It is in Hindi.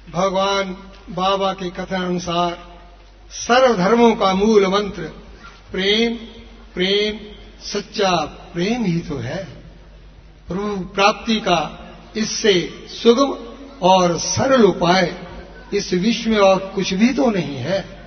भगवान बाबा के कथन अनुसार सर्वधर्मों का मूल मंत्र प्रेम, प्रेम, सच्चा प्रेम ही तो है। प्रभु प्राप्ति का इससे सुगम और सरल उपाय इस विश्व में और कुछ भी तो नहीं है।